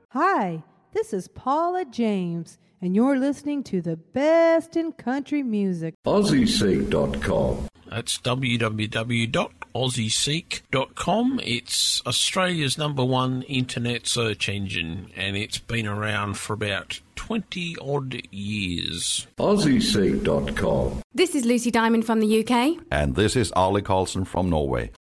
Hi, this is Paula James, and you're listening to the best in country music. AussieSeek.com. That's www.aussieseek.com. It's Australia's #1 internet search engine, and it's been around for about 20-odd years. AussieSeek.com. This is Lucy Diamond from the UK. And this is Arlie Carlson from Norway.